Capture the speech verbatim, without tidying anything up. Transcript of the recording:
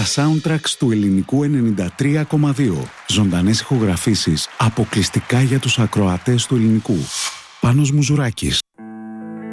soundtracks του ελληνικού ενενήντα τρία κόμμα δύο. Ζωντανές ηχογραφήσεις αποκλειστικά για τους ακροατές του ελληνικού. Πάνος Μουζουράκης.